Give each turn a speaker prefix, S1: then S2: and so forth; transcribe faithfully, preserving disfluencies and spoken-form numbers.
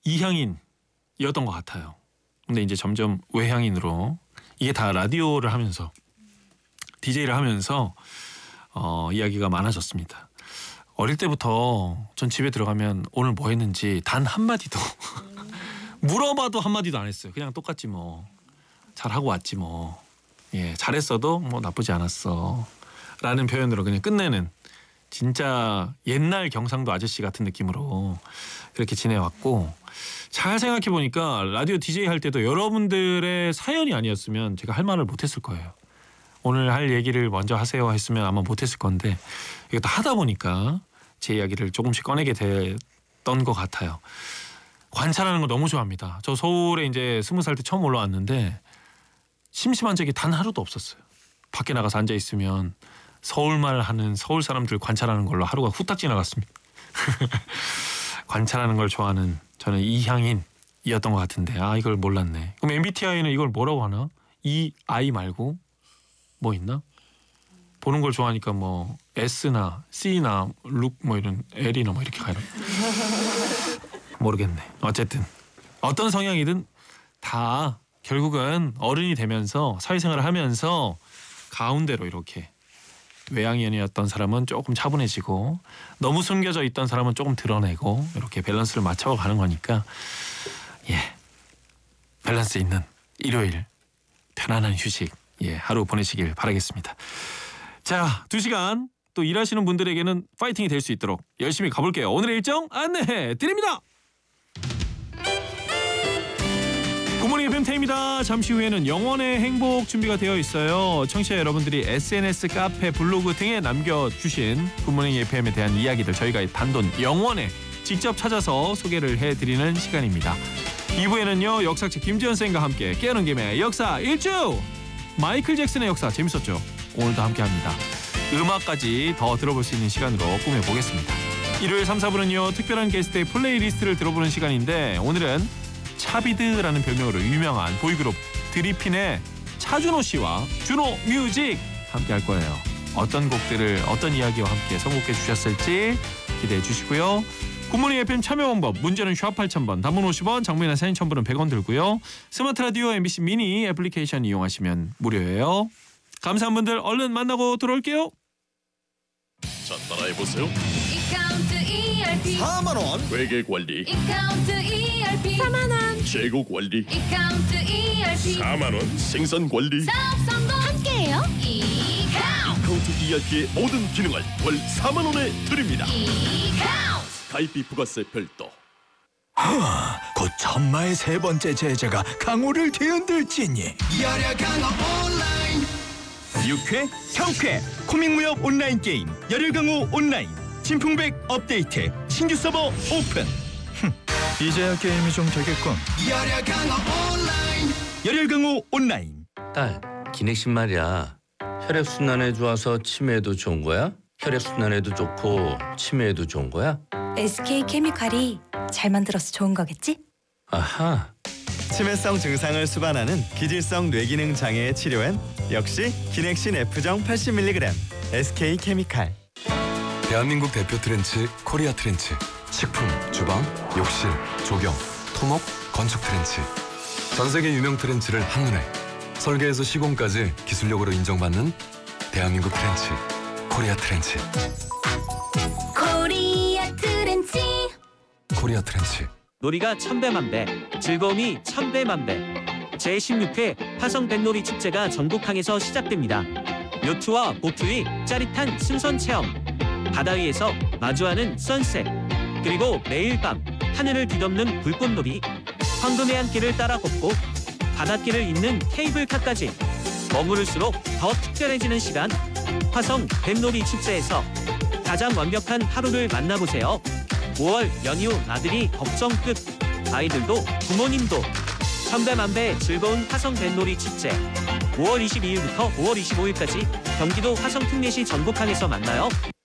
S1: 이향인이었던 것 같아요. 근데 이제 점점 외향인으로 이게 다 라디오를 하면서 디제이를 하면서 어, 이야기가 많아졌습니다. 어릴 때부터 전 집에 들어가면 오늘 뭐 했는지 단 한마디도 물어봐도 한마디도 안 했어요. 그냥 똑같지 뭐. 잘하고 왔지 뭐. 예, 잘했어도 뭐 나쁘지 않았어 라는 표현으로 그냥 끝내는 진짜 옛날 경상도 아저씨 같은 느낌으로 그렇게 지내왔고, 잘 생각해보니까 라디오 디제이 할 때도 여러분들의 사연이 아니었으면 제가 할 말을 못했을 거예요. 오늘 할 얘기를 먼저 하세요 했으면 아마 못했을 건데 이것도 하다 보니까 제 이야기를 조금씩 꺼내게 됐던 것 같아요. 관찰하는 거 너무 좋아합니다. 저 서울에 이제 스무 살 때 처음 올라왔는데 심심한 적이 단 하루도 없었어요. 밖에 나가서 앉아 있으면 서울말 하는 서울 사람들 관찰하는 걸로 하루가 후딱 지나갔습니다. 관찰하는 걸 좋아하는 저는 이향인이었던 것 같은데 아 이걸 몰랐네. 그럼 엠비티아이는 이걸 뭐라고 하나? 이 아이 말고 뭐 있나? 보는 걸 좋아하니까 뭐 S나 C나 룩 뭐 이런 L이나 뭐 이렇게 가요. 모르겠네. 어쨌든 어떤 성향이든 다 결국은 어른이 되면서 사회생활을 하면서 가운데로 이렇게 외향인이었던 사람은 조금 차분해지고 너무 숨겨져 있던 사람은 조금 드러내고 이렇게 밸런스를 맞춰가는 거니까 예 밸런스 있는 일요일 편안한 휴식 예 하루 보내시길 바라겠습니다. 자, 두 시간 또 일하시는 분들에게는 파이팅이 될 수 있도록 열심히 가볼게요. 오늘의 일정 안내해 드립니다. 굿모닝 에프엠 태입니다. 잠시 후에는 영원의 행복 준비가 되어 있어요. 청취자 여러분들이 에스엔에스, 카페, 블로그 등에 남겨주신 굿모닝 에프엠에 대한 이야기들 저희가 단돈 영원에 직접 찾아서 소개를 해드리는 시간입니다. 이 부에는요 역사책 김지현 쌤과 함께 깨어는 김에 역사 일주 마이클 잭슨의 역사 재밌었죠? 오늘도 함께합니다. 음악까지 더 들어볼 수 있는 시간으로 꾸며보겠습니다. 일요일 삼, 사 부는요 특별한 게스트의 플레이리스트를 들어보는 시간인데 오늘은 차비드라는 별명으로 유명한 보이그룹 드리핀의 차준호 씨와 준호 뮤직 함께 할 거예요. 어떤 곡들을 어떤 이야기와 함께 선곡해 주셨을지 기대해 주시고요. 굿모닝 에프엠 참여 방법 문제는 샵 팔천 번 단문 오십 원 장문이나 사진 첨부는 백 원 들고요. 스마트 라디오 엠비씨 미니 애플리케이션 이용하시면 무료예요. 감사한 분들 얼른 만나고 들어올게요.
S2: 자, 따라해보세요.
S3: 이카운트 이알피
S2: 사만 원 회계관리,
S3: 이카운트 이알피 사만 원
S2: 재고관리,
S3: 이카운트 이알피
S2: 사만 원 생산관리.
S3: 사업 성공 함께해요. 이카운트
S2: 카운트 이알피의 모든 기능을 월 사만 원에 드립니다.
S3: 이카운트
S2: 가입비 부가세 별도.
S4: 곧 천마의 세 번째 제자가 강호를 뒤흔들지니
S5: 열혈 강호 온라인
S4: 육회, 경쾌, 코믹무협 온라인 게임 열혈강호 온라인 진풍백 업데이트 신규 서버 오픈. 이제야 게임이 좀 되겠군.
S5: 열혈 강호 온라인
S4: 열혈강호 온라인.
S6: 딸, 기내식 말이야. 혈액순환에 좋아서 치매에도 좋은 거야? 혈액순환에도 좋고 치매에도 좋은 거야?
S7: 에스케이케미칼이 잘 만들어서 좋은 거겠지?
S6: 아하.
S8: 치매성 증상을 수반하는 기질성 뇌기능 장애의 치료엔 역시 기넥신 F정 팔십 밀리그램 에스케이케미칼.
S9: 대한민국 대표 트렌치 코리아 트렌치. 식품, 주방, 욕실, 조경, 토목, 건축 트렌치. 전 세계 유명 트렌치를 한눈에 설계에서 시공까지 기술력으로 인정받는 대한민국 트렌치 코리아 트렌치.
S3: 코리아 트렌치
S9: 코리아 트렌치.
S10: 놀이가 천배만배, 즐거움이 천배만배. 제십육 회 화성 뱃놀이 축제가 전국항에서 시작됩니다. 요트와 보트 위 짜릿한 승선 체험, 바다 위에서 마주하는 선셋, 그리고 매일 밤 하늘을 뒤덮는 불꽃놀이, 황금의 한길을 따라 걷고 바닷길을 잇는 케이블카까지 머무를수록 더 특별해지는 시간. 화성 뱃놀이 축제에서 가장 완벽한 하루를 만나보세요. 오월 연휴 나들이 걱정 끝. 아이들도 부모님도 천배만배 즐거운 화성 뱃놀이 축제. 오월 이십이일부터 오월 이십오일까지 경기도 화성 특례시 전국항에서 만나요.